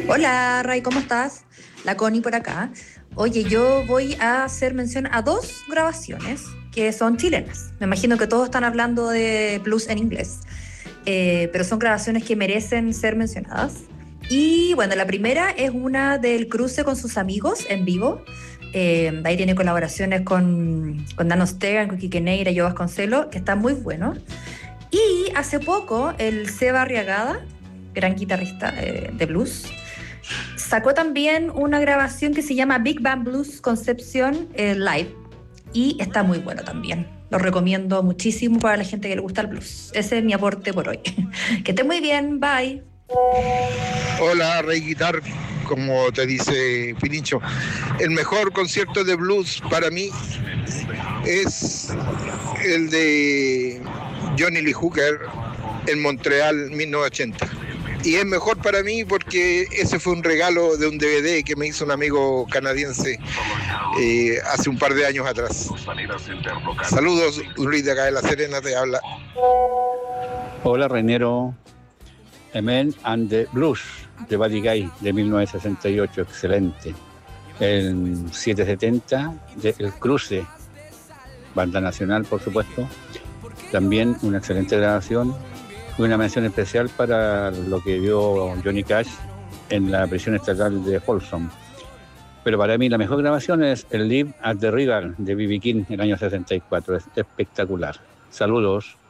Hola, Ray, ¿cómo estás? La Connie por acá. Oye, yo voy a hacer mención a dos grabaciones que son chilenas. Me imagino que todos están hablando de blues en inglés, pero son grabaciones que merecen ser mencionadas. Y bueno, la primera es una del cruce con sus amigos en vivo. Ahí tiene colaboraciones con Dan Ostegan, con Quique Neira, Yo Vasconcelo, que está muy bueno. Y hace poco el Seba Arriagada, gran guitarrista de blues, sacó también una grabación que se llama Big Band Blues Concepción Live y está muy bueno también. Lo recomiendo muchísimo para la gente que le gusta el blues. Ese es mi aporte por hoy. Que esté muy bien, bye. Hola, Rey Guitar, como te dice Pirincho. El mejor concierto de blues para mí es el de Johnny Lee Hooker en Montreal 1980. Y es mejor para mí porque ese fue un regalo de un DVD que me hizo un amigo canadiense hace un par de años atrás. Saludos, Luis de acá de La Serena te habla. Hola, Reinero. A Man and the Blues de Buddy Guy de 1968, excelente. El 770 de El Cruce, banda nacional por supuesto, también una excelente grabación y una mención especial para lo que dio Johnny Cash en la prisión estatal de Folsom. Pero para mí la mejor grabación es el Live at the River de B.B. King en el año 64, es espectacular. Saludos.